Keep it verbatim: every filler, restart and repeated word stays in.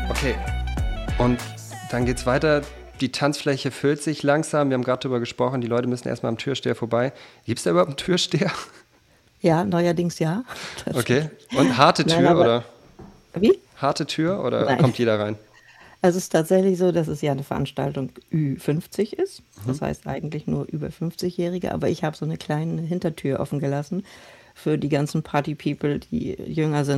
Okay, und dann geht's weiter. Die Tanzfläche füllt sich langsam. Wir haben gerade darüber gesprochen, die Leute müssen erstmal am Türsteher vorbei. Gibt es da überhaupt einen Türsteher? Ja, neuerdings ja. Okay, und harte Nein, Tür aber oder wie? harte Tür oder Nein. kommt jeder rein? Also es ist tatsächlich so, dass es ja eine Veranstaltung Ü fünfzig ist. Das heißt eigentlich nur über fünfzig-Jährige, aber ich habe so eine kleine Hintertür offen gelassen für die ganzen Party-People, die jünger sind